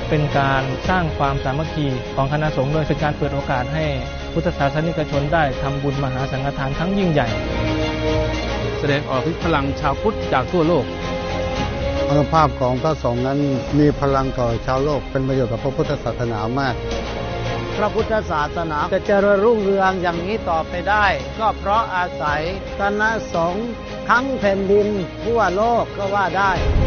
เป็นการสร้างความสามัคคีของคณะสงฆ์โดยเป็นการเปิดโอกาสให้พุทธศาสนิกชนได้ทำบุญมหาสังฆทานครั้งยิ่งใหญ่แสดงออกถึงพลังชาวพุทธจากทั่วโลกอานุภาพของพระสงฆ์นั้นมีพลังต่อชาวโลกเป็นประโยชน์กับพระพุทธศาสนามากพระพุทธศาสนาจะเจริญรุ่งเรืองอย่างนี้ต่อไปได้ก็เพราะอาศัยคณะสงฆ์ทั้งแผ่นดินทั่วโลกก็ว่าได้